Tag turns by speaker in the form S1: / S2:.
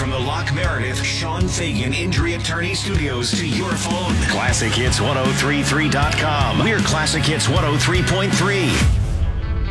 S1: from the Lock Meredith Sean Fagan Injury Attorney Studios to your phone. ClassicHits1033.com. We're Classic Hits 103.3.